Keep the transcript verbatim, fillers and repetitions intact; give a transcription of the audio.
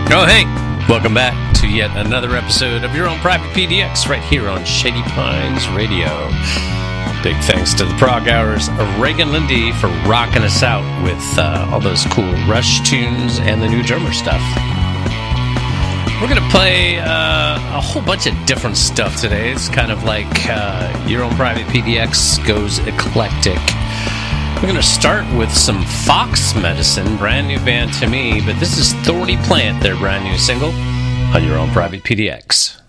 Oh, hey, welcome back to yet another episode of Your Own Private P D X right here on Shady Pines Radio. Big thanks to the Prog Hours of Reagan Lindy for rocking us out with uh, all those cool Rush tunes and the new drummer stuff. We're going to play uh, a whole bunch of different stuff today. It's kind of like uh, Your Own Private P D X goes eclectic. We're going to start with some Fox Medicine, brand new band to me, but this is Thorny Plant, their brand new single on Your Own Private P D X.